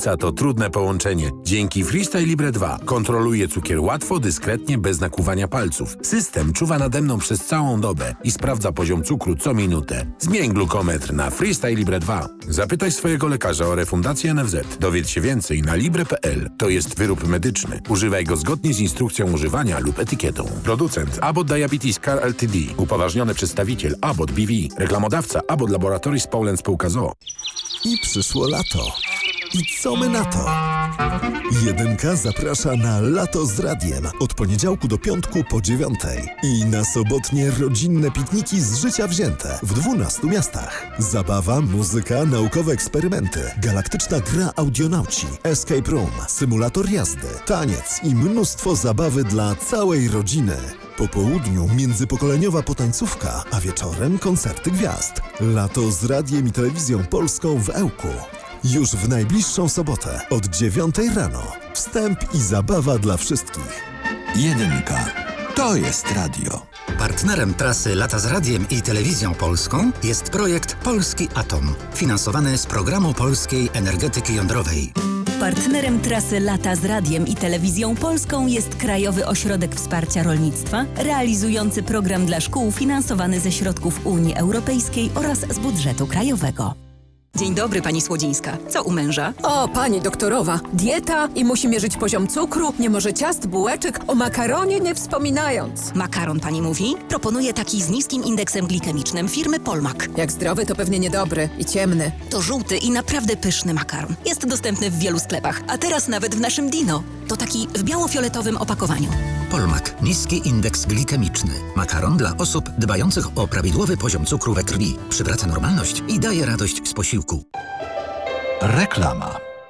Pizza to trudne połączenie. Dzięki Freestyle Libre 2 kontroluję cukier łatwo, dyskretnie, bez nakłuwania palców. System czuwa nade mną przez całą dobę i sprawdza poziom cukru co minutę. Zmień glukometr na Freestyle Libre 2. Zapytaj swojego lekarza o refundację NFZ. Dowiedz się więcej na libre.pl. To jest wyrób medyczny. Używaj go zgodnie z instrukcją używania lub etykietą. Producent Abbott Diabetes Care Ltd. Upoważniony przedstawiciel Abbott BV. Reklamodawca Abbott Laboratories Poland Spółka z o.o. I przyszło lato. I co my na to? Jedynka zaprasza na Lato z Radiem od poniedziałku do piątku po 9:00 i na sobotnie rodzinne pikniki z życia wzięte w 12 miastach. Zabawa, muzyka, naukowe eksperymenty, galaktyczna gra audionauci, escape room, symulator jazdy, taniec i mnóstwo zabawy dla całej rodziny. Po południu międzypokoleniowa potańcówka, a wieczorem koncerty gwiazd. Lato z Radiem i Telewizją Polską w Ełku. Już w najbliższą sobotę od 9:00 rano. Wstęp i zabawa dla wszystkich. Jedynka. To jest radio. Partnerem trasy Lata z Radiem i Telewizją Polską jest projekt Polski Atom, finansowany z Programu Polskiej Energetyki Jądrowej. Partnerem trasy Lata z Radiem i Telewizją Polską jest Krajowy Ośrodek Wsparcia Rolnictwa, realizujący program dla szkół finansowany ze środków Unii Europejskiej oraz z budżetu krajowego. Dzień dobry, pani Słodzińska. Co u męża? O, pani doktorowa. Dieta i musi mierzyć poziom cukru, nie może ciast, bułeczek, o makaronie nie wspominając. Makaron pani mówi? Proponuję taki z niskim indeksem glikemicznym firmy Polmak. Jak zdrowy, to pewnie niedobry i ciemny. To żółty i naprawdę pyszny makaron. Jest dostępny w wielu sklepach, a teraz nawet w naszym Dino. To taki w biało-fioletowym opakowaniu. Polmak. Niski indeks glikemiczny. Makaron dla osób dbających o prawidłowy poziom cukru we krwi. Przywraca normalność i daje radość z posiłku. Reklama.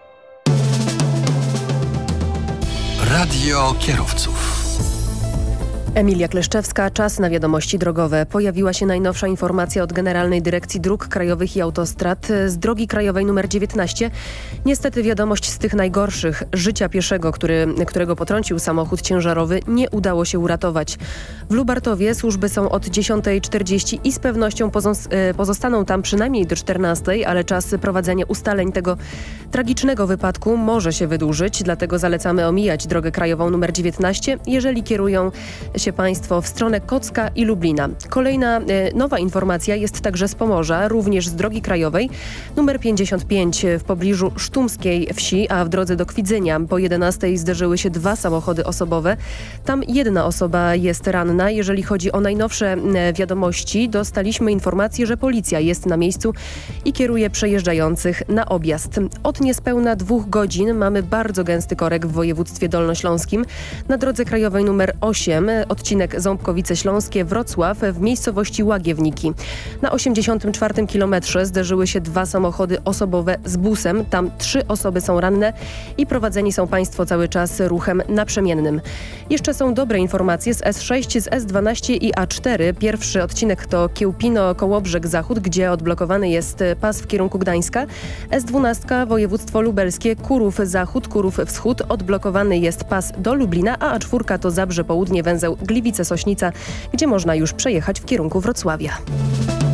Radio kierowców. Emilia Kleszczewska, czas na wiadomości drogowe. Pojawiła się najnowsza informacja od Generalnej Dyrekcji Dróg Krajowych i Autostrad z drogi krajowej nr 19. Niestety wiadomość z tych najgorszych. Życia pieszego, którego potrącił samochód ciężarowy, nie udało się uratować. W Lubartowie służby są od 10:40 i z pewnością pozostaną tam przynajmniej do 14:00, ale czas prowadzenia ustaleń tego tragicznego wypadku może się wydłużyć, dlatego zalecamy omijać drogę krajową nr 19, jeżeli kierują się Państwo w stronę Kocka i Lublina. Kolejna nowa informacja jest także z Pomorza, również z drogi krajowej numer 55 w pobliżu Sztumskiej Wsi, a w drodze do Kwidzynia po 11:00 zderzyły się 2 samochody osobowe. Tam jedna osoba jest ranna. Jeżeli chodzi o najnowsze wiadomości, dostaliśmy informację, że policja jest na miejscu i kieruje przejeżdżających na objazd. Od niespełna 2 godzin mamy bardzo gęsty korek w województwie dolnośląskim. Na drodze krajowej numer 8 odcinek Ząbkowice Śląskie Wrocław w miejscowości Łagiewniki. Na 84 kilometrze zderzyły się 2 samochody osobowe z busem. Tam 3 osoby są ranne i prowadzeni są Państwo cały czas ruchem naprzemiennym. Jeszcze są dobre informacje z S6, z S12 i A4. Pierwszy odcinek to Kiełpino-Kołobrzeg Zachód, gdzie odblokowany jest pas w kierunku Gdańska. S12 województwo lubelskie Kurów Zachód, Kurów Wschód. Odblokowany jest pas do Lublina, a A4 to Zabrze Południe, węzeł Gliwice-Sośnica, gdzie można już przejechać w kierunku Wrocławia.